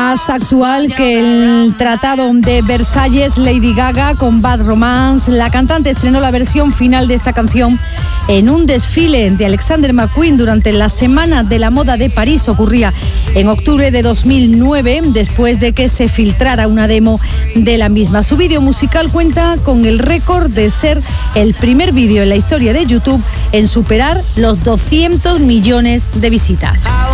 Más actual que el Tratado de Versalles, Lady Gaga con Bad Romance. La cantante estrenó la versión final de esta canción en un desfile de Alexander McQueen durante la Semana de la Moda de París. Ocurría en octubre de 2009, después de que se filtrara una demo de la misma. Su vídeo musical cuenta con el récord de ser el primer vídeo en la historia de YouTube en superar los 200 millones de visitas.